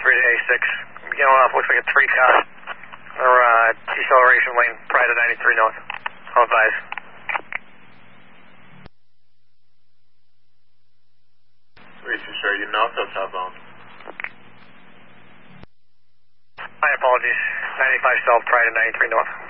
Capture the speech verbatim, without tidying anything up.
three to A six. Beginning off, looks like a three car. Or uh, deceleration lane prior to ninety-three north. I'll advise. three two straight, you north or southbound? My apologies. ninety-five south prior to ninety-three north.